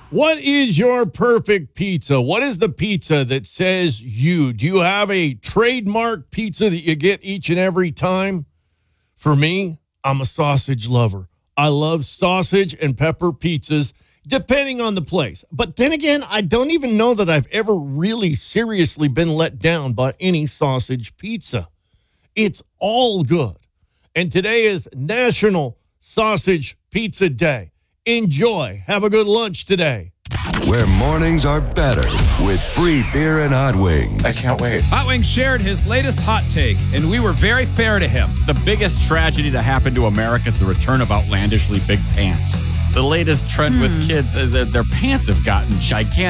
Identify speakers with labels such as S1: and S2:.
S1: What is your perfect pizza? What is the pizza that says you? Do you have a trademark pizza that you get each and every time? For me, I'm a sausage lover. I love sausage and pepper pizzas, depending on the place. But then again, I don't even know that I've ever really seriously been let down by any sausage pizza. It's all good. And today is National Sausage Pizza Day. Enjoy. Have a good lunch today.
S2: Where mornings are better with free beer and hot wings.
S3: I can't wait.
S4: Hot Wings shared his latest hot take, and we were very fair to him.
S5: The biggest tragedy to happen to America is the return of outlandishly big pants. The latest trend with kids is that their pants have gotten gigantic.